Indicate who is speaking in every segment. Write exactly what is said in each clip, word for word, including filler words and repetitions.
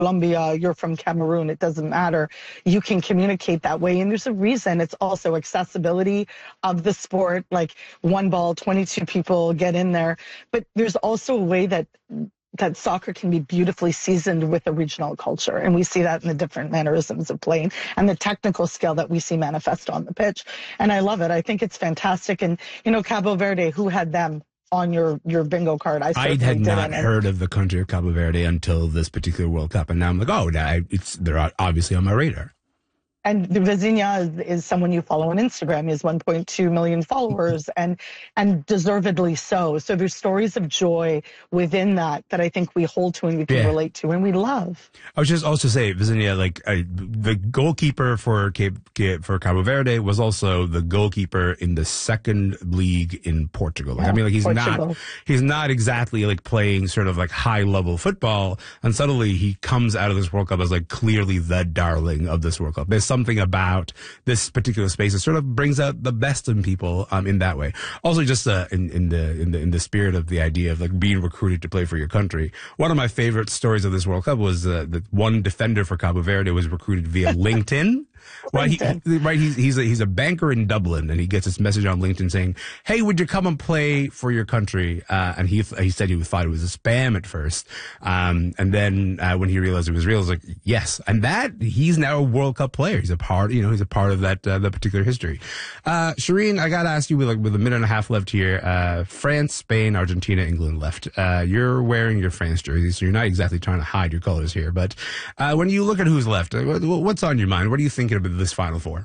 Speaker 1: Colombia, you're from Cameroon, it doesn't matter. You can communicate that way. And there's a reason. It's also accessibility of the sport, like one ball, twenty-two people get in there. But there's also a way that that soccer can be beautifully seasoned with a regional culture. And we see that in the different mannerisms of playing and the technical skill that we see manifest on the pitch. And I love it. I think it's fantastic. And, you know, Cabo Verde, who had them on your, your bingo card? I,
Speaker 2: I had not
Speaker 1: didn't.
Speaker 2: heard of the country of Cabo Verde until this particular World Cup. And now I'm like, oh, now it's they're obviously on my radar.
Speaker 1: And Vizinha is, is someone you follow on Instagram. He has one point two million followers, and and deservedly so. So there's stories of joy within that that I think we hold to and we can yeah. relate to and we love.
Speaker 2: I was just also say, Vizinha, like uh, the goalkeeper for Cape, for Cabo Verde was also the goalkeeper in the second league in Portugal. Like, yeah, I mean, like he's Portugal. not he's not exactly like playing sort of like high level football, and suddenly he comes out of this World Cup as like clearly the darling of this World Cup. There's something about this particular space that sort of brings out the best in people um, in that way. Also, just uh, in, in the in the in the spirit of the idea of like being recruited to play for your country. One of my favorite stories of this World Cup was uh, that one defender for Cabo Verde was recruited via LinkedIn. Well, he, he, right, he's he's a, he's a banker in Dublin, and he gets this message on LinkedIn saying, "Hey, would you come and play for your country?" Uh, and he he said he thought it was a spam at first, um, and then uh, when he realized it was real, he was like, "Yes!" And that he's now a World Cup player. He's a part, you know, he's a part of that uh, that particular history. Uh, Shireen, I gotta ask you, with like with a minute and a half left here, uh, France, Spain, Argentina, England left. Uh, you're wearing your France jersey, so you're not exactly trying to hide your colors here. But uh, when you look at who's left, what's on your mind? What are you thinking about this Final Four?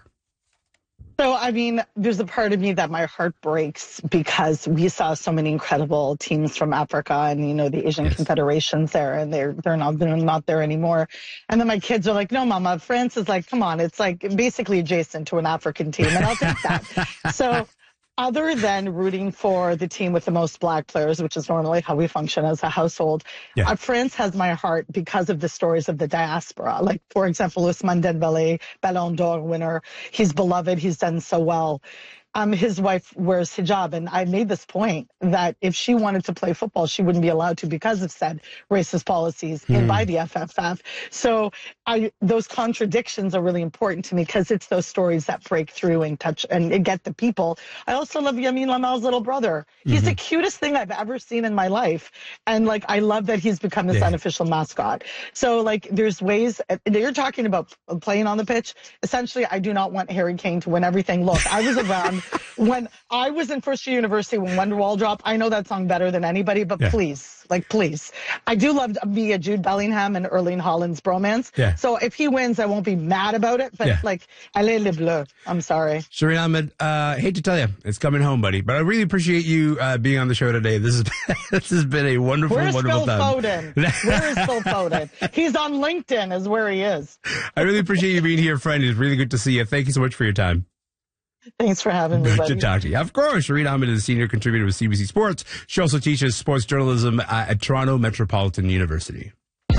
Speaker 1: So, I mean, there's a part of me that my heart breaks because we saw so many incredible teams from Africa and, you know, the Asian yes. confederations there, and they're they're not they're not there anymore. And then my kids are like, no, Mama, France is like, come on, it's like basically adjacent to an African team, and I'll take that. So, other than rooting for the team with the most black players, which is normally how we function as a household, yeah. uh, France has my heart because of the stories of the diaspora. Like, for example, Ousmane Dembélé, Ballon d'Or winner. He's beloved. He's done so well. Um, his wife wears hijab, and I made this point that if she wanted to play football, she wouldn't be allowed to because of said racist policies mm. in by the F F F. So I, those contradictions are really important to me because it's those stories that break through and touch and get the people. I also love Yamin Lamel's little brother. He's mm-hmm. the cutest thing I've ever seen in my life. And like, I love that he's become this yeah. unofficial mascot. So like, there's ways, you're talking about playing on the pitch. Essentially, I do not want Harry Kane to win everything. Look, I was around when I was in first year university when Wonderwall dropped. I know that song better than anybody, but yeah. please, like, please. I do love Mia Jude Bellingham and Erling Haaland's bromance. Yeah. So if he wins, I won't be mad about it, but yeah. like, allez les bleus. I'm sorry.
Speaker 2: Shireen Ahmed, uh, hate to tell you, it's coming home, buddy, but I really appreciate you uh, being on the show today. This has been, this has been a wonderful,
Speaker 1: Where's
Speaker 2: wonderful
Speaker 1: Phil
Speaker 2: time.
Speaker 1: Foden? Where is Phil Foden? He's on LinkedIn is where he is.
Speaker 2: I really appreciate you being here, friend. It's really good to see you. Thank you so much for your time.
Speaker 1: Thanks for having me, buddy.
Speaker 2: Good to talk to you. Of course, Shireen Ahmed is a senior contributor with C B C Sports. She also teaches sports journalism at Toronto Metropolitan University.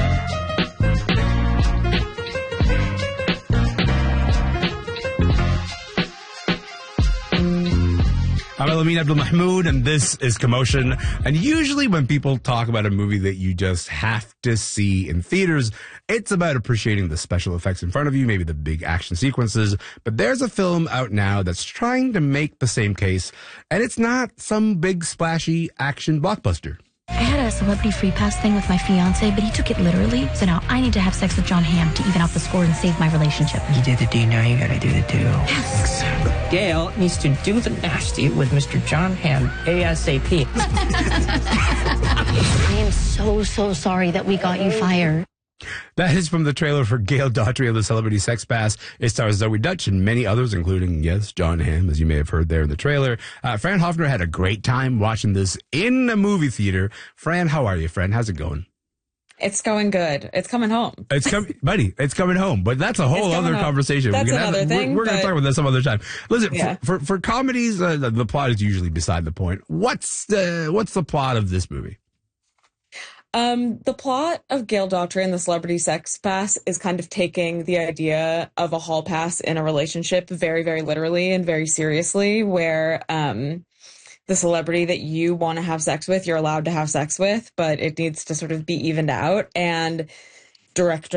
Speaker 2: I'm Elamin Abdul Mahmoud, and this is Commotion. And usually when people talk about a movie that you just have to see in theaters, it's about appreciating the special effects in front of you, maybe the big action sequences. But there's a film out now that's trying to make the same case, and it's not some big splashy action blockbuster.
Speaker 3: I had a celebrity free pass thing with my fiance, but he took it literally. So now I need to have sex with John Hamm to even out the score and save my relationship.
Speaker 4: You did the do, now you gotta do the do.
Speaker 3: Yes.
Speaker 4: Gail needs to do the nasty with Mister John Hamm ASAP.
Speaker 3: I am so, so sorry that we got you fired.
Speaker 2: That is from the trailer for Gail Daughtry of the Celebrity Sex Pass. It stars Zoe Dutch and many others, including, yes, John Hamm, as you may have heard there in the trailer. Uh, Fran Hoffner had a great time watching this in a movie theater. Fran, how are you, friend? How's it going?
Speaker 5: It's going good. It's coming home.
Speaker 2: It's coming, buddy. It's coming home. But that's a whole other home. conversation.
Speaker 5: That's
Speaker 2: we're
Speaker 5: another
Speaker 2: have,
Speaker 5: thing.
Speaker 2: We're, we're going to talk about that some other time. Listen,
Speaker 5: yeah.
Speaker 2: for, for for comedies, uh, the, the plot is usually beside the point. What's the what's the plot of this movie?
Speaker 5: Um, the plot of Gail Daughtry and the Celebrity Sex Pass is kind of taking the idea of a hall pass in a relationship very, very literally and very seriously, where um, the celebrity that you want to have sex with, you're allowed to have sex with, but it needs to sort of be evened out. And director